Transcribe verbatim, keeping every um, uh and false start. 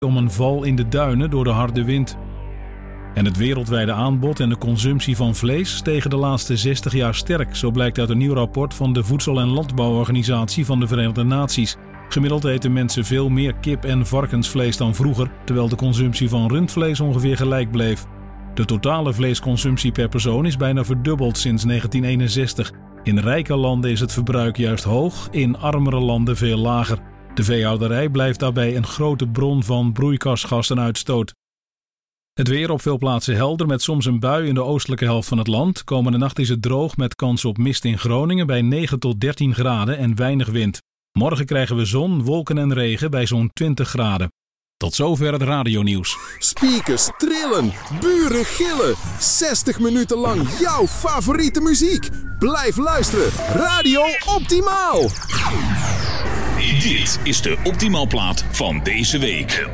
om een val in de duinen door de harde wind. En het wereldwijde aanbod en de consumptie van vlees stegen de laatste zestig jaar sterk, zo blijkt uit een nieuw rapport van de Voedsel- en Landbouworganisatie van de Verenigde Naties. Gemiddeld eten mensen veel meer kip- en varkensvlees dan vroeger, terwijl de consumptie van rundvlees ongeveer gelijk bleef. De totale vleesconsumptie per persoon is bijna verdubbeld sinds negentien eenenzestig. In rijke landen is het verbruik juist hoog, in armere landen veel lager. De veehouderij blijft daarbij een grote bron van broeikasgassenuitstoot. Het weer op veel plaatsen helder met soms een bui in de oostelijke helft van het land. Komende nacht is het droog met kans op mist in Groningen bij negen tot dertien graden en weinig wind. Morgen krijgen we zon, wolken en regen bij zo'n twintig graden. Tot zover het radionieuws. Speakers trillen, buren gillen. zestig minuten lang jouw favoriete muziek. Blijf luisteren. Radio Optimaal. Dit is de Optimaalplaat van deze week.